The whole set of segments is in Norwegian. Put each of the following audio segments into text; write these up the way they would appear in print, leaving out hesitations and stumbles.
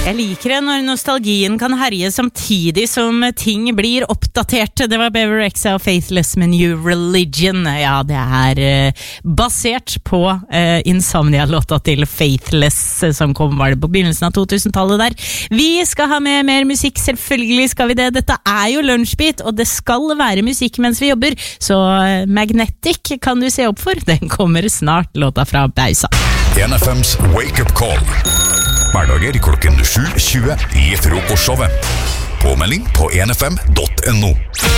Jeg liker det når nostalgien kan herje samtidig som ting blir oppdatert. Det var Bever Rexha og Faithless med New Religion. Ja, det basert på Insomnia-låta til Faithless som kom var det på begynnelsen av 2000-tallet der. Vi skal ha med mer musikk, selvfølgelig skal vi det. Dette jo Lunsjbit, og det skal være musikk mens vi jobber. Så Magnetic kan du se opp for. Den kommer snart, låta fra Bausa. NFMs Wake Up Call. Hverdager klokken 7:20 I frokostshowet. Påmelding på nfm.no.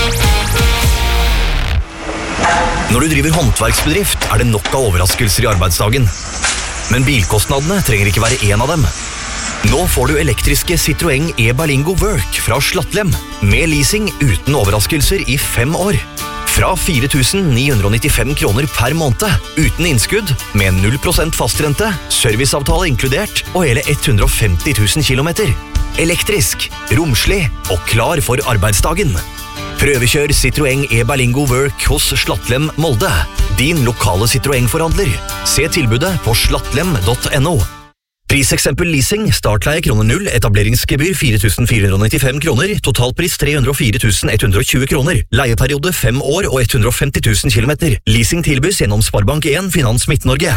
Når du driver håndverksbedrift det nok av overraskelser I arbeidsdagen. Men bilkostnadene trenger ikke være en av dem. Nå får du elektriske Citroën e-Berlingo Work fra Slattlem, med leasing uten overraskelser I 5 år. Fra 4.995 kroner per måned, uten innskudd, med 0% fastrente, serviceavtale inkludert, og hele 150 000 kilometer. Elektrisk, romslig og klar for arbeidsdagen. Prøvekjør Citroën e-Berlingo Work hos Slattlem Molde, din lokale Citroën-forhandler. Se tilbudet på slattlem.no. Priseksempel leasing, startleie kroner 0, etableringsgebyr 4.495 kroner, totalpris 304 120 kroner, leieperiode 5 år og 150 000 kilometer. Leasing tilbys gjennom Sparbank 1 Finans Midt-Norge.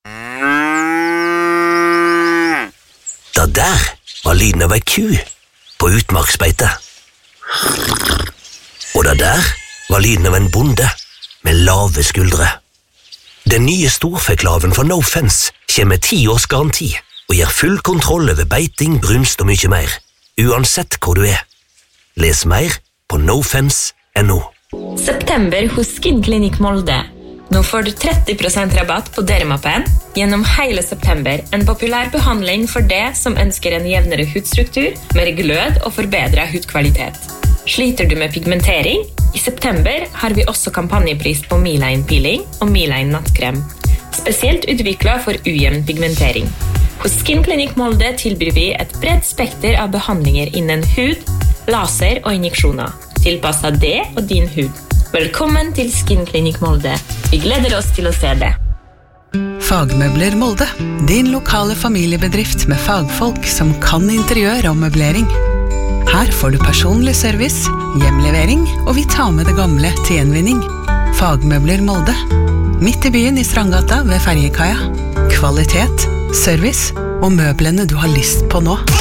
Det der var lyden av ei ku på utmarksbeite. Og det der var lyden av en bonde med lave skuldre. Den nye storfeklaven fra No Fence kommer med 10 års garanti og gir full kontroll over beiting, brunst og mye mer, uansett hvor du Les mer på nofence.no. September hos Skin Clinic Molde. Nå får du 30% rabatt på Dermapen gjennom hele september. En populær behandling for det som ønsker en jevnere hudstruktur, mer glød og forbedret hudkvalitet. Sliter du med pigmentering? I september har vi også kampanjepris på Miline Peeling og Miline Nattkrem. Spesielt utviklet for ujevn pigmentering. Hos Skin Clinic Molde tilbyr vi et bredt spekter av behandlinger innen hud, laser og injeksjoner, tilpasset det og din hud. Velkommen til Skin Clinic Molde. Vi gleder oss til å se det. Fagmøbler Molde, din lokale familiebedrift med fagfolk som kan interiør og møblering. Her får du personlig service, hjemlevering, og vi tar med det gamle til gjenvinning. Fagmøbler Molde. Midt I byen I Strandgata ved Ferjekaia. Kvalitet, service og møblene du har lyst på nå.